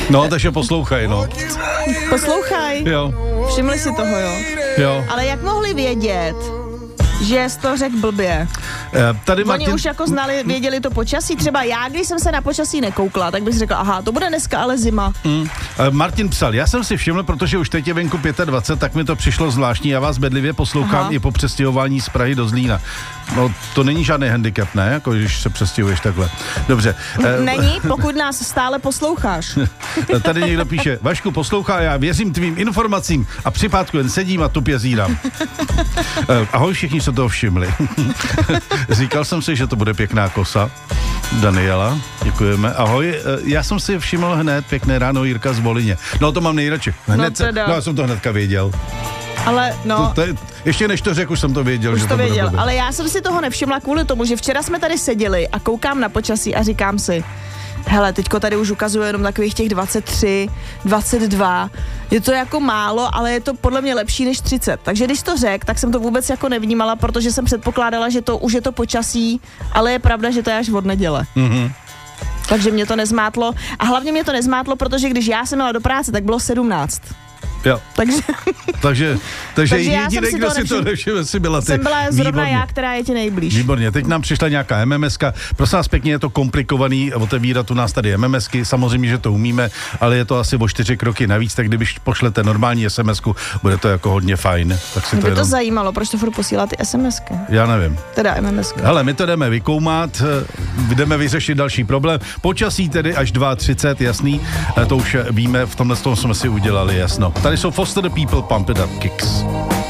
No, takže poslouchaj, no. Poslouchaj. Jo. Všimli si toho, jo? Jo. Ale jak mohli vědět, že jsi to řekl blbě? Tady Oni Martin... už jako znali, věděli to počasí. Třeba já, když jsem se na počasí nekoukla, tak bych si řekla, aha, to bude dneska ale zima. Martin psal, já jsem si všiml, protože už teď je venku 25, tak mi to přišlo zvláštní. Já vás bedlivě poslouchám i po přestěhování z Prahy do Zlína. No, to není žádný handicap, ne? Jako když se přestěhuješ takhle. Dobře. Není, pokud nás stále posloucháš. Tady někdo píše, Vašku, poslouchá, já věřím tvým informacím a při pátku jen sedím a tupě zírám. Ahoj, všichni se toho všimli. Říkal jsem si, že to bude pěkná kosa. Daniela, děkujeme. Ahoj, já jsem si všiml hned, pěkné ráno, Jirka z Volině. No, to mám nejradši. Hned já jsem to hnedka věděl. Ale no... Ještě než to řekl, už jsem to věděl. Už že to věděl, bude. ale já jsem si toho nevšimla kvůli tomu, že včera jsme tady seděli a koukám na počasí a říkám si, hele, teďko tady už ukazuje jenom takových těch 23, 22. Je to jako málo, ale je to podle mě lepší než 30. Takže když to řek, tak jsem to vůbec jako nevnímala, protože jsem předpokládala, že to už je to počasí, ale je pravda, že to je až od neděle. Mm-hmm. Takže mě to nezmátlo. A hlavně mě to nezmátlo, protože když já jsem jela do práce, tak bylo 17. Jo. Takže jediný, kdo si to nevšiml, si byla ty. Jsem byla zrovna já, která je ti nejblíž. Výborně, teď nám přišla nějaká MMSka. Prosím vás pěkně, je to komplikovaný otevírat u nás tady MMSky, samozřejmě, že to umíme, ale je to asi o 4 kroky navíc, tak když pošlete normální SMSku, bude to jako hodně fajn. Tak si mě to zajímalo, proč to furt posílá ty SMSky. Já nevím. Teda MMSky. Hele, my to jdeme vykoumat, jdeme vyřešit další problém. Počasí tedy až 32, jasný, to už víme, v tomhle jsme si udělali jasno. Tady jsou Foster the People, Pump It Up Kicks.